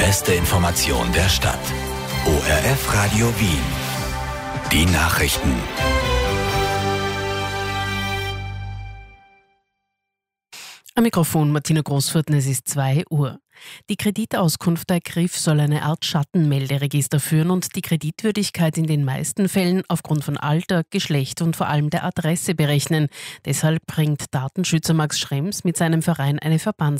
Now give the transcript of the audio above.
beste Information der Stadt. ORF Radio Wien. Die Nachrichten. Am Mikrofon Martina Großfurten, es ist 2 Uhr. Die Kreditauskunft der KRIF soll eine Art Schattenmelderegister führen und die Kreditwürdigkeit in den meisten Fällen aufgrund von Alter, Geschlecht und vor allem der Adresse berechnen. Deshalb bringt Datenschützer Max Schrems mit seinem Verein eine